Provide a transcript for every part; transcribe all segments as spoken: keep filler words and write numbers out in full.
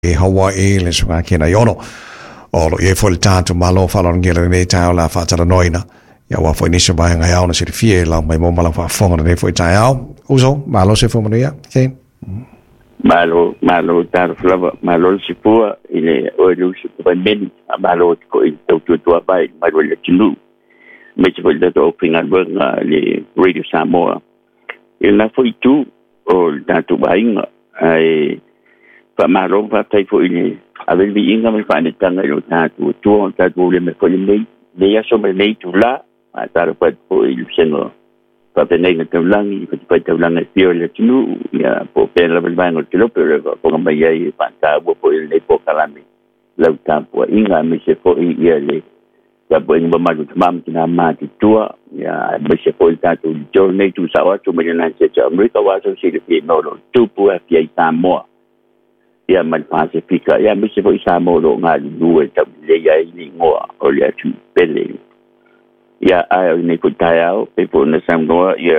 e Hawaii le sunga kina yono o lo e fo le tanto malo fa lo ngere nei tau la fa tala noina ya wa fo inisa ba nga ya ona se fie la mai mo mala fa fo nei fo tau uso malo se fo monia ke malo malo tar flava malo si pua ile o lu si pa ben malo ko i to to to ba malo le tinu me se vol da to pinga ba le Radio Samoa il na foi tu o da tu ba inga ai pa malo pa tai fo ile avel vi inga me fa ne tanga yo ta tu tu on ta tu le me ko le le ya so me le tu la a tar pa fo il sengo pa penega te langi pa pa te langi pio le tinu ya po pe la bango te lo pero po ngamba ya i panta bo po le po kalami la tampo inga me se fo i ya le ya bo ngamba ma tu mam tina ma ti tua ya me se fo ta tu jo ne tu sa wa tu me na se cha America wa so si le no no tu pu a pi Samoa ya man Pacifica ya me se fo Samoa lo nga lu e ta le ya i ngoa o le tu pele ya ai ne ko tayao pe po na Samoa ya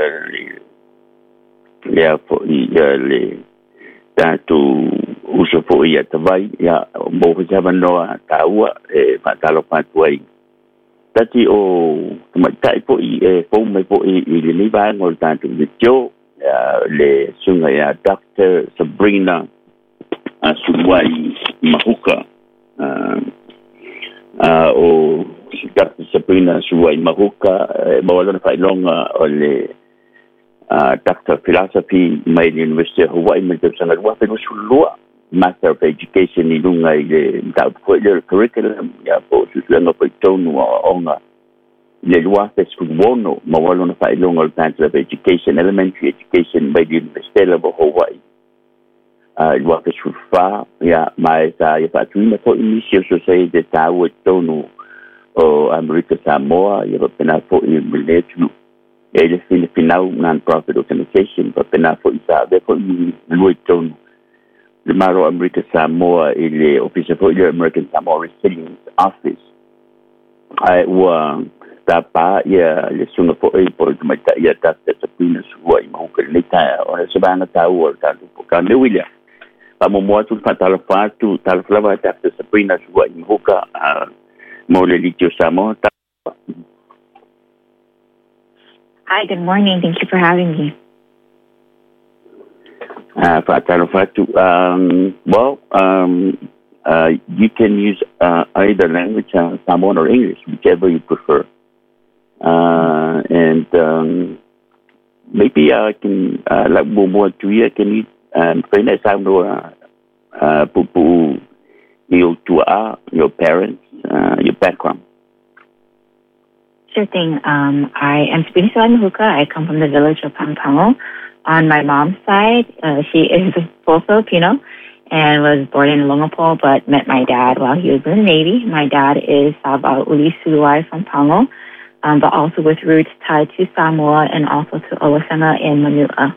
ya fo ya le ta tu uso fo ya tavai ya mo ko java noa taua e patalo patuai tati o ma tai po i e fo me po i le ni ba ngol ta tu jo le sunga ya Doctor Sabrina Suwai Mahuka o Doctor Sabrina Suwai Mahuka mawala na failonga o le Doctor Philosophy mai the University of Hawaii mai tau sanga wa penu sulua Master of Education i lunga i le tau ko le curriculum ya po suanga po tonu onga le lua pe skuwono mawala na failonga o Master of Education Elementary Education mai the University of Hawaii uh lua pe sufa ya mai sa ya patuina po inisio so sei de tau tonu o America Samoa ya pena po i military ele Filipino non-profit organization but pena po isa de po lui tonu le maro America Samoa ile office for the American Samoa Resilience Office ai wa tapa ya le sunga po e po mata ya ta ta pina suwa i mo ke le ta o se bana ta o ta po ka le William pa mo mo tu pa ta fa tu ta flava ta ta pina suwa i mo ka mo le litio Samoa. Hi, good morning. Thank you for having me. Uh, um, well, um, uh, you can use uh, either language, uh, Samoan or English, whichever you prefer. Uh, and um, maybe I can, uh, like, more to you, can you, um, pupu, your parents, uh, your background? Sure thing. Um, I am Sabrina Suwai Mahuka. I come from the village of Pampango. On my mom's side, uh, she is full Filipino and was born in Longapo, but met my dad while he was in the Navy. My dad is Sabah Uli Suluai from Pango, um, but also with roots tied to Samoa and also to Owasanga in Manila.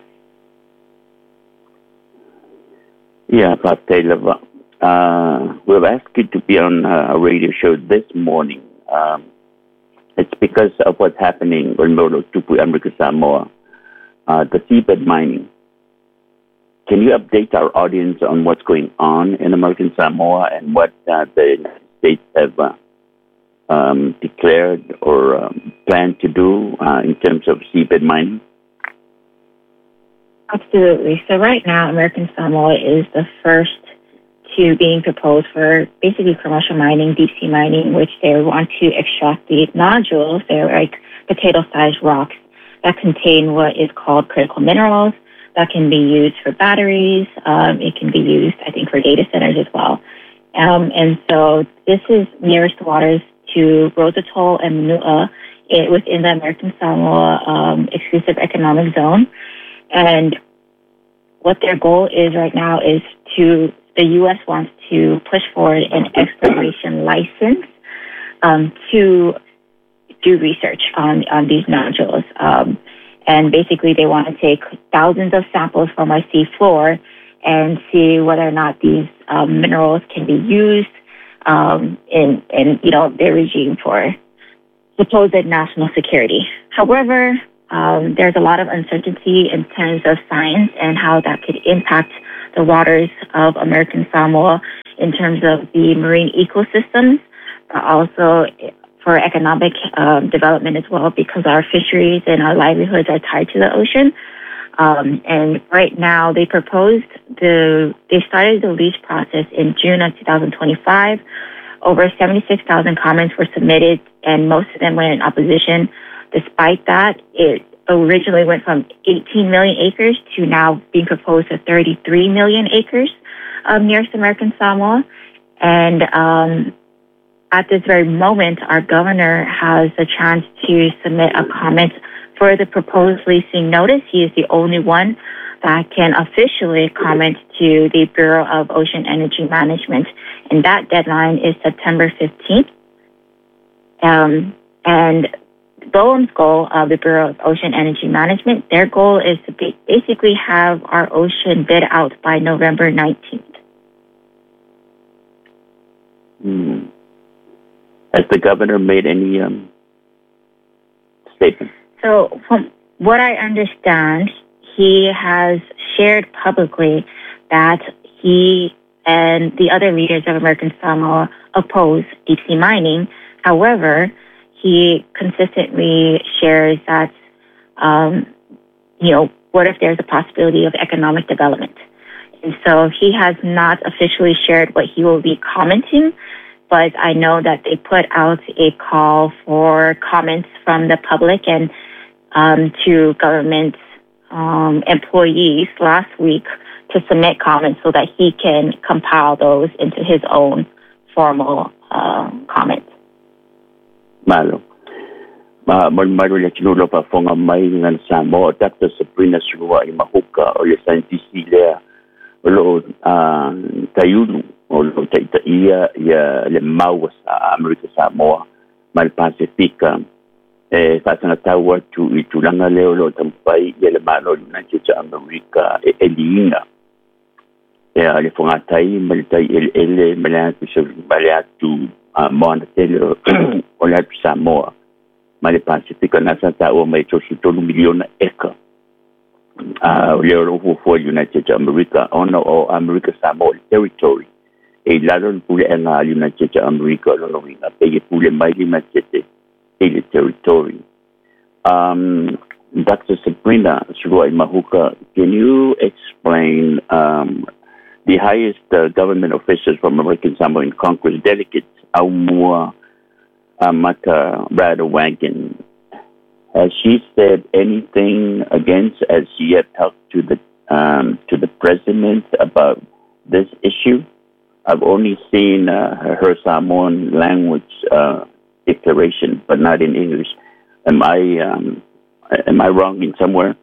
Yeah, but Taylor, uh, we've asked you to be on a radio show this morning. Um, It's because of what's happening in Molo Tupu, America Samoa, uh, the seabed mining. Can you update our audience on what's going on in American Samoa and what uh, the United States have uh, um, declared or um, planned to do uh, in terms of seabed mining? Absolutely. So right now, American Samoa is the first to being proposed for basically commercial mining, deep sea mining, which they want to extract the nodules. They're like potato-sized rocks that contain what is called critical minerals that can be used for batteries. Um, it can be used, I think, for data centers as well. Um, and so this is nearest waters to Rose Atoll and Manua it, within the American Samoa um, exclusive economic zone. And what their goal is right now is to the U S wants to push forward an exploration license um, to do research on, on these nodules. Um, and basically they want to take thousands of samples from our sea floor and see whether or not these um, minerals can be used um, in, in, you know, their regime for supposed national security. However, um, there's a lot of uncertainty in terms of science and how that could impact the waters of American Samoa in terms of the marine ecosystems, but also for economic um, development as well, because our fisheries and our livelihoods are tied to the ocean. Um, and right now, they proposed the, they started the lease process in June of two thousand twenty-five. Over seventy-six thousand comments were submitted, and most of them went in opposition. Despite that, it originally went from eighteen million acres to now being proposed to thirty-three million acres of nearest American Samoa. And um, at this very moment, our governor has a chance to submit a comment for the proposed leasing notice. He is the only one that can officially comment to the Bureau of Ocean Energy Management. And that deadline is September fifteenth. Um, and B O E M's goal of the Bureau of Ocean Energy Management, their goal is to be, basically have our ocean bid out by November nineteenth. Hmm. Has the governor made any um, statement? So from what I understand, he has shared publicly that he and the other leaders of American Samoa oppose deep-sea mining. However, he consistently shares that, um, you know, what if there's a possibility of economic development? And so he has not officially shared what he will be commenting, but I know that they put out a call for comments from the public and um, to government um, employees last week to submit comments so that he can compile those into his own formal uh, comments. Malo. Ma maru le tino pa fonga mai ngan Samoa Doctor Sabrina Surua I Mahuka o le scientist le lo a tayulu o lo taita ia ia le mau sa America Samoa mal Pacifica e fatanga tawa tu I tulanga leo lo tampai ia le malo na chicha America e elina e le fonga tai mal tai ele ele mala tu se mala tu a mona tele o le Samoa mal Pacifica na sa o mai to su tolu miliona eka a le o for United States of America ono o America Samoa territory e lalo pule na United States of America lo winga pe pule mai lima tete e territory. Um, Doctor Sabrina Surua I Mahuka, can you explain um, the highest uh, government officials from American Samoa in Congress, delegates Aumua Amata Radowagan, has she said anything against, as she had talked to the um, to the president about this issue? I've only seen uh, her Samoan language uh, declaration, but not in English. Am I um, am I wrong in somewhere?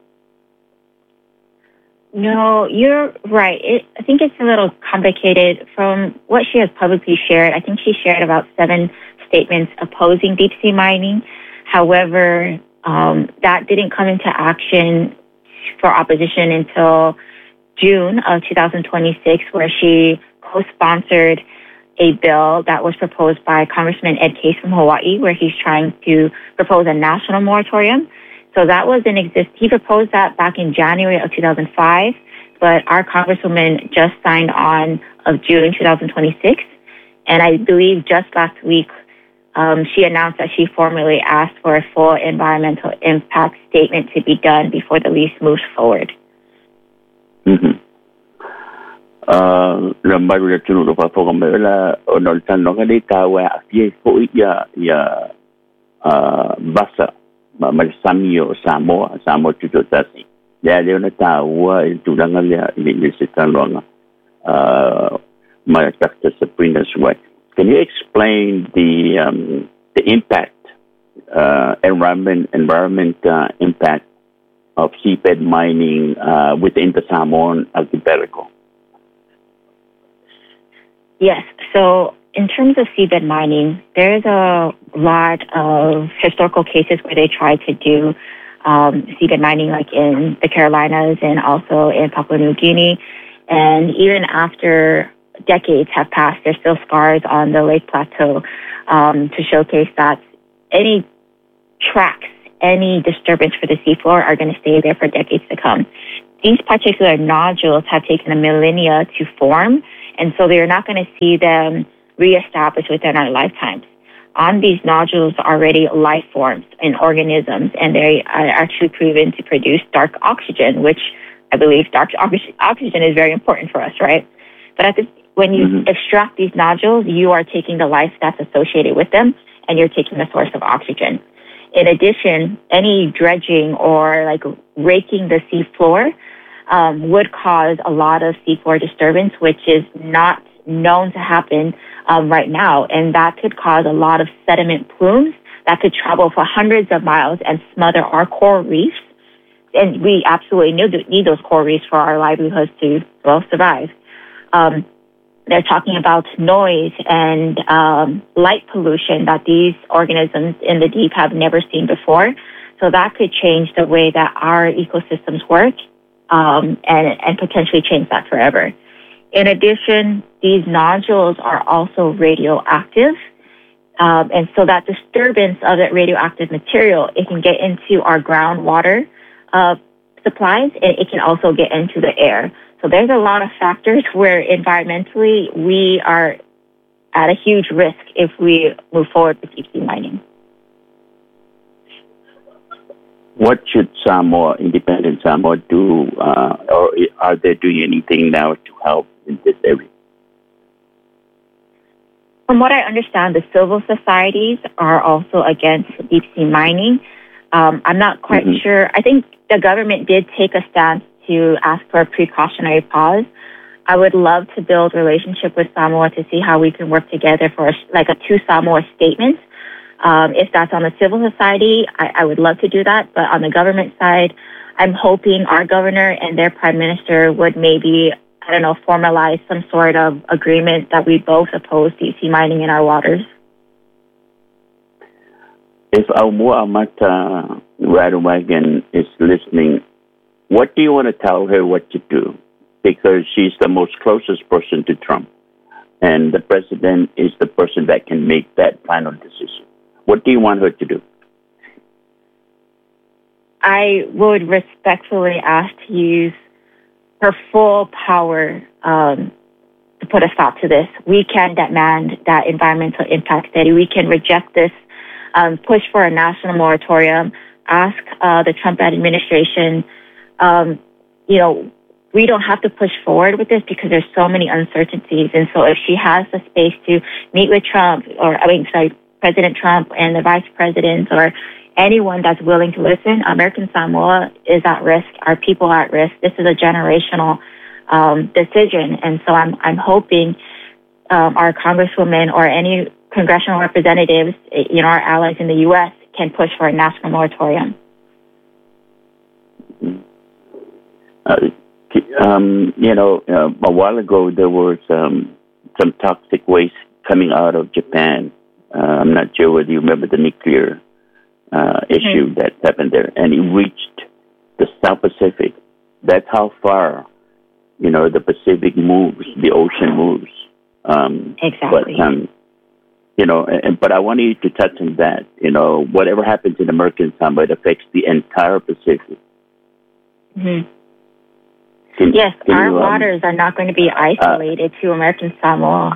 No, you're right. It, I think it's a little complicated. From what she has publicly shared, I think she shared about seven statements opposing deep-sea mining. However, um, that didn't come into action for opposition until June of two thousand twenty-six, where she co-sponsored a bill that was proposed by Congressman Ed Case from Hawaii, where he's trying to propose a national moratorium. So that was in exist. He proposed that back in January of two thousand five, but our Congresswoman just signed on of June two thousand twenty-six. And I believe just last week, um, she announced that she formally asked for a full environmental impact statement to be done before the lease moves forward. Mm-hmm. Uh, la maru le tunu lo pa fo me la ono tano ga le tawa a fie fo ia ia uh basa ma mal samio Samoa Samoa tuto tasi le le ona tawa il tulanga le le se tanonga uh my Doctor Sabrina Surua. Can you explain the um the impact uh environment environment uh, impact of seabed mining uh within the Samoan archipelago? Yes. So in terms of seabed mining, there's a lot of historical cases where they tried to do um, seabed mining, like in the Carolinas and also in Papua New Guinea. And even after decades have passed, there's still scars on the Lake Plateau um, to showcase that any tracks, any disturbance for the seafloor are going to stay there for decades to come. these particular nodules have taken a millennia to form, and so they're not going to see them reestablished within our lifetimes. On these nodules are already life forms and organisms, and they are actually proven to produce dark oxygen, which I believe dark oxygen is very important for us, right? But at this, when you mm-hmm. extract these nodules, you are taking the life that's associated with them, and you're taking the source of oxygen. In addition, any dredging or like raking the sea floor um, would cause a lot of seafloor disturbance, which is not known to happen um, right now, and that could cause a lot of sediment plumes that could travel for hundreds of miles and smother our coral reefs. And we absolutely need, need those coral reefs for our livelihoods to, well, survive. Um, they're talking about noise and um, light pollution that these organisms in the deep have never seen before. So that could change the way that our ecosystems work um, and, and potentially change that forever. In addition, these nodules are also radioactive. Um, and so that disturbance of that radioactive material, it can get into our groundwater uh, supplies, and it can also get into the air. So there's a lot of factors where environmentally we are at a huge risk if we move forward with deep sea mining. What should Samoa, independent Samoa, do, uh, or are they doing anything now to help in this area? From what I understand, the civil societies are also against deep sea mining. Um, I'm not quite mm-hmm. sure. I think the government did take a stance to ask for a precautionary pause. I would love to build relationship with Samoa to see how we can work together for a, like a two Samoa statement. Um, if that's on the civil society, I, I would love to do that. But on the government side, I'm hoping our governor and their prime minister would maybe, I don't know, formalize some sort of agreement that we both oppose deep sea mining in our waters. If Aumua Amata Rattlewagon is listening, what do you want to tell her what to do? Because she's the most closest person to Trump, and the president is the person that can make that final decision. What do you want her to do? I would respectfully ask to use her full power um, to put a stop to this. We can demand that environmental impact study. We can reject this, um, push for a national moratorium, ask uh, the Trump administration, um, you know, we don't have to push forward with this because there's so many uncertainties. And so if she has the space to meet with Trump, or I mean, sorry, President Trump and the vice president, or anyone that's willing to listen, American Samoa is at risk. Our people are at risk. This is a generational um, decision. And so I'm, I'm hoping um, our congresswomen or any congressional representatives, you know, our allies in the U S can push for a national moratorium. Uh, um, you know, uh, a while ago there was um, some toxic waste coming out of Japan. Uh, I'm not sure whether you remember the nuclear uh, issue mm-hmm. that happened there, and it reached the South Pacific. That's how far, you know, the Pacific moves, the ocean moves. Um, exactly. But, um, you know, and, but I want you to touch on that. You know, whatever happens in American Samoa, it affects the entire Pacific. Mm-hmm. Can, yes, can our you, um, waters are not going to be isolated uh, to American Samoa.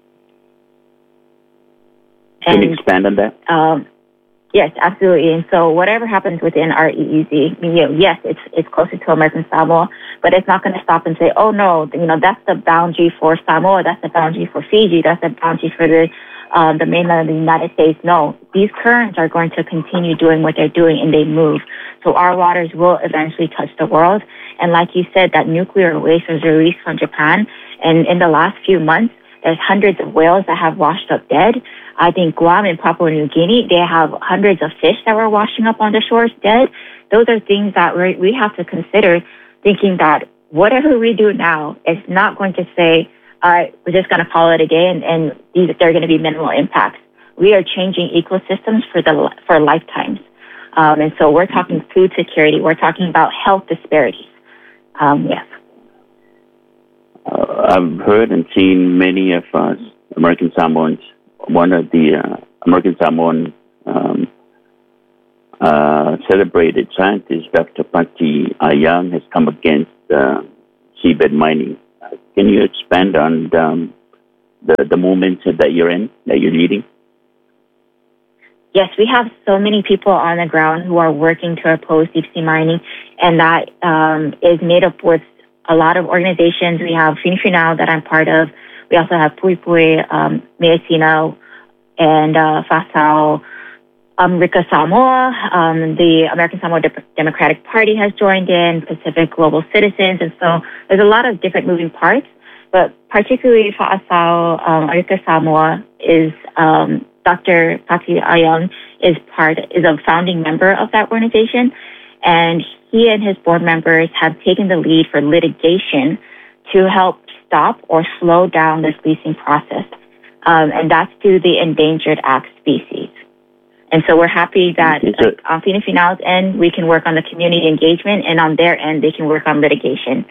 Can and, you expand on that? Um, yes, absolutely. And so whatever happens within our E E Z, you know, yes, it's it's closer to American Samoa, but it's not going to stop and say, oh, no, you know, that's the boundary for Samoa, that's the boundary for Fiji, that's the boundary for the um, the mainland of the United States. No, these currents are going to continue doing what they're doing, and they move. So our waters will eventually touch the world. And like you said, that nuclear waste was released from Japan, and in the last few months, there's hundreds of whales that have washed up dead. I think Guam and Papua New Guinea, they have hundreds of fish that were washing up on the shores dead. Those are things that we we have to consider, thinking that whatever we do now is not going to say, all right, we're just going to call it a day, and, and these, there are going to be minimal impacts. We are changing ecosystems for the for lifetimes. Um, and so we're talking food security. We're talking about health disparities. Um, yes. Uh, I've heard and seen many of us American Samoans. One of the uh, American Samoan um, uh, celebrated scientist Doctor Patti Ayang has come against uh, seabed mining. Uh, can you expand on um, the, the movement that you're in, that you're leading? Yes, we have so many people on the ground who are working to oppose deep sea mining, and that um, is made up with a lot of organizations. We have Finifinal that I'm part of. We also have Pui Pui, um, Measino, and uh, Fasao, America Samoa. Um, the American Samoa De- Democratic Party has joined in, Pacific Global Citizens, and so there's a lot of different moving parts. But particularly Fasao, um, America Samoa is um, Doctor Patti Ayang is part is a founding member of that organization, and he and his board members have taken the lead for litigation to help stop or slow down this leasing process, um, and that's through the Endangered Act species. And so we're happy that like, on Finifinal's end, we can work on the community engagement, and on their end, they can work on litigation.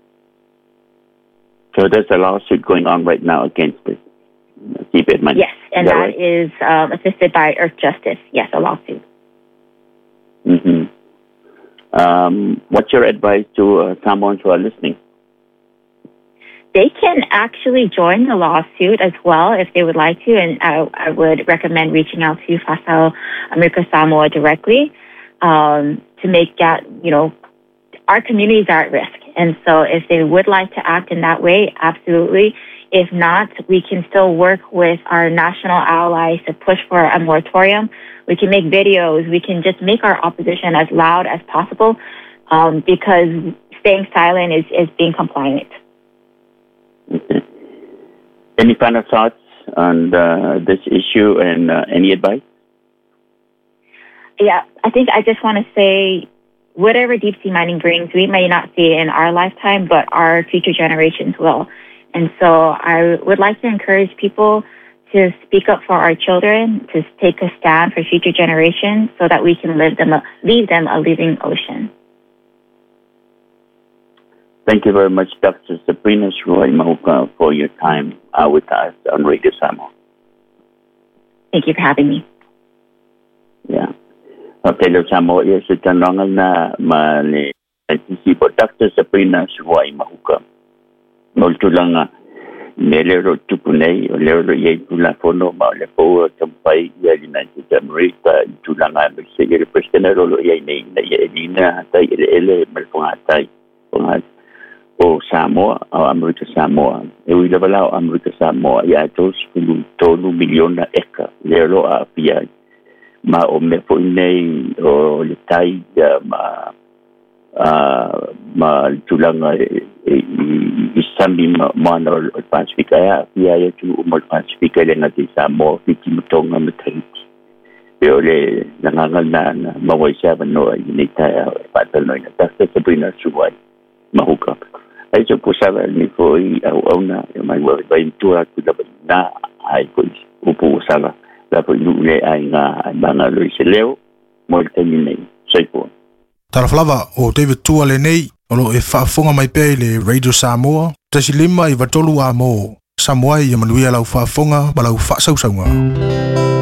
So there's a lawsuit going on right now against this seabed mining. Yes, and is that, that right? is um, assisted by Earth Justice. Yes, a lawsuit. Mm-hmm. Um, what's your advice to uh, Samoans who are listening? They can actually join the lawsuit as well if they would like to, and I, I would recommend reaching out to Fasao America Samoa directly um, to make that, you know, our communities are at risk. And so if they would like to act in that way, absolutely. If not, we can still work with our national allies to push for a moratorium. We can make videos. We can just make our opposition as loud as possible um, because staying silent is, is being compliant. Okay. Any final thoughts on uh, this issue and uh, any advice? Yeah, I think I just want to say whatever deep sea mining brings, we may not see it in our lifetime, but our future generations will. And so I would like to encourage people to speak up for our children, to take a stand for future generations so that we can live them a, leave them a living ocean. Thank you very much, Doctor Sabrina Shruai Mahuka, for your time uh, with us on Radio Samoa. Thank you for having me. Yeah. Okay, lo Samoa, yes, it's a long na ma le Doctor Sabrina Shruai Mahuka. Moltulanga Nelero Tupunei, or Lero Yetula Fono, Malepo, Tampai, United America, Tulanga, Secretary President, or Yane, Yelina, Ele, Melfongatai, o Samoa, o America Samoa. E we level out America Samoa, ya tos tolu miliona eka, lero a pia, ma o me fo nei o le tai ma uh, ma tulanga i sambi ma no Pacifica ya ya ya tu mo Pacifica le na ti Samoa fiti mutonga metaiti pe ole nangangal na mawaisa ba no ni ta pa no na ta Sabrina Shruai Mahuka ai so pusava ni foi au ona mai wa vai tua tu da na ai ko upu sala la po le ai nga banga lo se leo mo teni nei sai po Taraflava o David Tua le nei o lo e whaafonga mai pe le Radio Samoa tasi lima i watolu a mo Samoa i manuia lau whaafonga ma lau whaasausaunga.